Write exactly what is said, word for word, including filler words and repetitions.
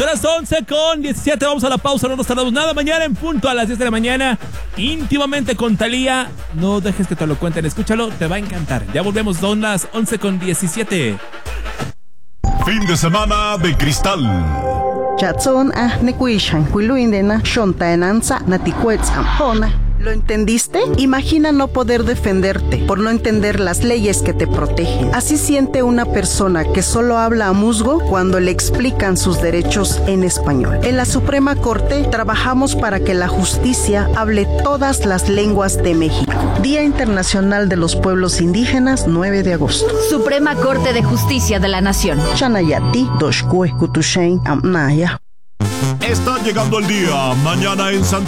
Son las once con diecisiete, vamos a la pausa, no nos tardamos nada. Mañana en punto a las diez de la mañana, íntimamente con Thalía. No dejes que te lo cuenten, escúchalo, te va a encantar. Ya volvemos, son las once con diecisiete. Fin de semana de cristal. Chatson ah nekuishan kuiluindena shontaenanza natikuetzam. ¿Lo entendiste? Imagina no poder defenderte por no entender las leyes que te protegen. Así siente una persona que solo habla a musgo cuando le explican sus derechos en español. En la Suprema Corte trabajamos para que la justicia hable todas las lenguas de México. Día Internacional de los Pueblos Indígenas, nueve de agosto. Suprema Corte de Justicia de la Nación. Chanayati, Doshkue, Kutushain, Amnaya. Está llegando el día. Mañana en San